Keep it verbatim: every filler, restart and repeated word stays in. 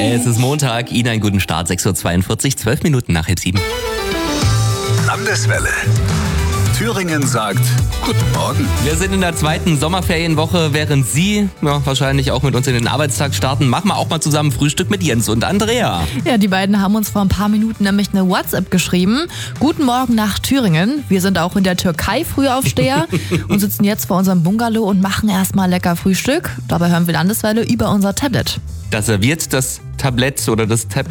Es ist Montag, Ihnen einen guten Start, sechs Uhr zweiundvierzig, zwölf Minuten nach halb sieben. Landeswelle. Thüringen sagt Guten Morgen. Wir sind in der zweiten Sommerferienwoche, während Sie ja, wahrscheinlich auch mit uns in den Arbeitstag starten. Machen wir auch mal zusammen Frühstück mit Jens und Andrea. Ja, die beiden haben uns vor ein paar Minuten nämlich eine WhatsApp geschrieben. Guten Morgen nach Thüringen. Wir sind auch in der Türkei Frühaufsteher und sitzen jetzt vor unserem Bungalow und machen erstmal lecker Frühstück. Dabei hören wir Landeswelle über unser Tablet. Da serviert das Tablett oder das Tablet